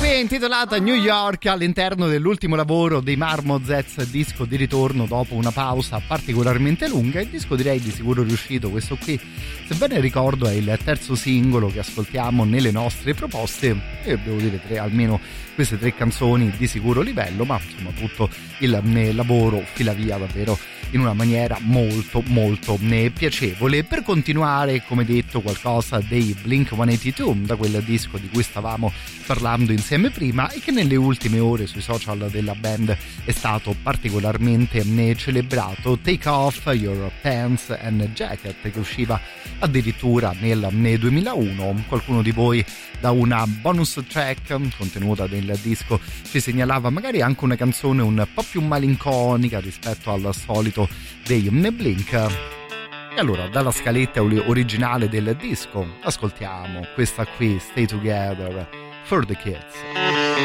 qui intitolata New York, all'interno dell'ultimo lavoro dei Marmozets, disco di ritorno dopo una pausa particolarmente lunga. Il disco direi di sicuro riuscito, questo qui, se bene ricordo, è il terzo singolo che ascoltiamo nelle nostre proposte e devo dire almeno queste tre canzoni di sicuro livello, ma insomma tutto il lavoro fila via davvero in una maniera molto molto piacevole. Per continuare, come detto, qualcosa dei Blink-182, da quel disco di cui stavamo parlando insieme prima e che nelle ultime ore sui social della band è stato particolarmente celebrato, Take Off Your Pants and Jacket, che usciva addirittura nel 2001. Qualcuno di voi da una bonus track contenuta nel disco ci segnalava magari anche una canzone un po' più malinconica rispetto al solito dei Blink. E allora, dalla scaletta originale del disco ascoltiamo questa qui, Stay Together for the Kids.